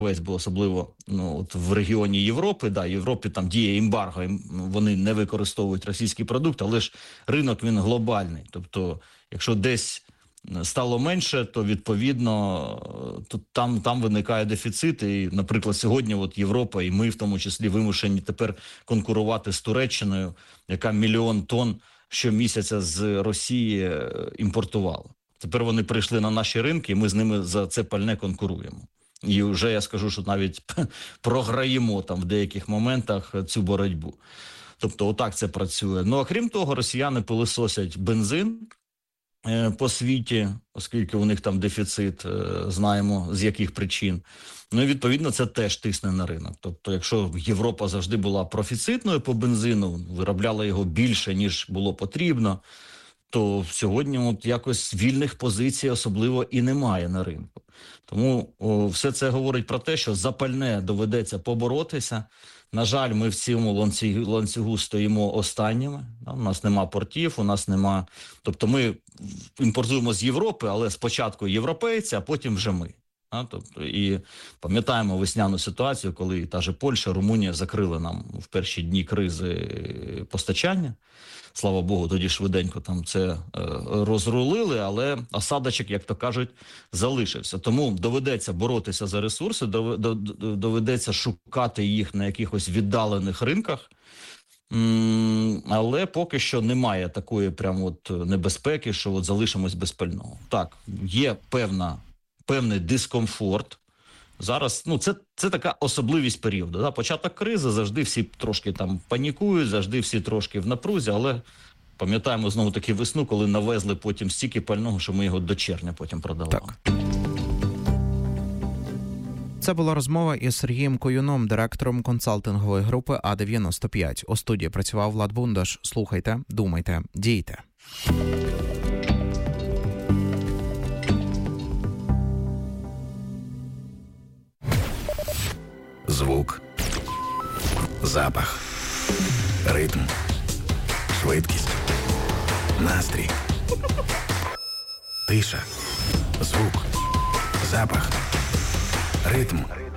бо особливо от в регіоні Європи. Да, в Європі там діє ембарго, вони не використовують російський продукт, але ж ринок він глобальний. Тобто, якщо десь стало менше, то відповідно там виникає дефіцит. І, наприклад, сьогодні Європа і ми в тому числі вимушені тепер конкурувати з Туреччиною, яка 1 мільйон тонн щомісяця з Росії імпортувала. Тепер вони прийшли на наші ринки, і ми з ними за це пальне конкуруємо. І вже я скажу, що навіть програємо там в деяких моментах цю боротьбу. Тобто отак це працює. Ну, а крім того, росіяни пилисосять бензин по світі, оскільки у них там дефіцит, знаємо з яких причин. Ну і відповідно це теж тисне на ринок. Тобто якщо Європа завжди була профіцитною по бензину, виробляла його більше, ніж було потрібно, то сьогодні якось вільних позицій особливо і немає на ринку. Тому все це говорить про те, що за пальне доведеться поборотися. На жаль, ми в цьому ланцюгу стоїмо останніми. У нас нема портів, у нас нема... Тобто ми імпортуємо з Європи, але спочатку європейці, а потім вже ми. Тобто, і пам'ятаємо весняну ситуацію, коли та же Польща, Румунія закрили нам в перші дні кризи постачання. Слава Богу, тоді швиденько там це розрулили, але осадочок, як то кажуть, залишився. Тому доведеться боротися за ресурси, доведеться шукати їх на якихось віддалених ринках, але поки що немає такої прям небезпеки, що залишимось без пального. Так, є певний дискомфорт. Зараз, це така особливість періоду. Да? Початок кризи, завжди всі трошки там панікують, завжди всі трошки в напрузі, але пам'ятаємо знову таки весну, коли навезли потім стільки пального, що ми його до червня потім продавали. Так. Це була розмова із Сергієм Коюном, директором консалтингової групи А-95. У студії працював Влад Бундаш. Слухайте, думайте, дійте. Звук, запах, ритм, швидкість, настрій, тиша, звук, запах, ритм.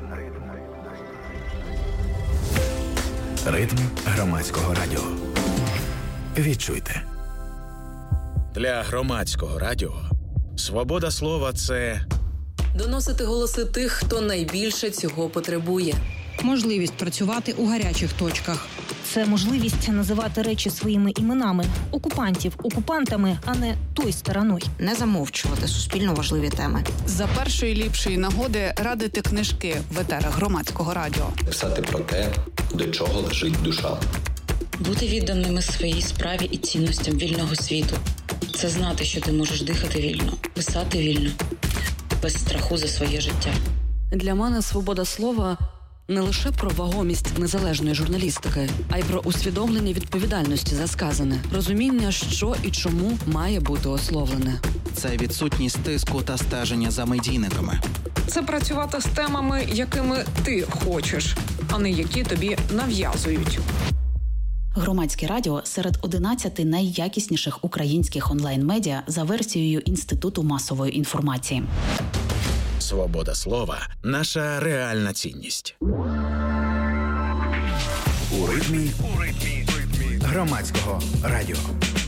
Ритм громадського радіо. Відчуйте. Для громадського радіо свобода слова – це... доносити голоси тих, хто найбільше цього потребує. Можливість працювати у гарячих точках. Це можливість називати речі своїми іменами. Окупантів окупантами, а не той стороною. Не замовчувати суспільно важливі теми. За першої ліпшої нагоди радити книжки в етерах громадського радіо. Писати про те, до чого лежить душа. Бути відданими своїй справі і цінностям вільного світу. Це знати, що ти можеш дихати вільно, писати вільно, без страху за своє життя. Для мене свобода слова – не лише про вагомість незалежної журналістики, а й про усвідомлення відповідальності за сказане, розуміння, що і чому має бути ословлене. Це відсутність тиску та стеження за медійниками. Це працювати з темами, якими ти хочеш, а не які тобі нав'язують. Громадське радіо серед 11 найякісніших українських онлайн-медіа за версією Інституту масової інформації. Свобода слова – наша реальна цінність. У ритмі громадського радіо.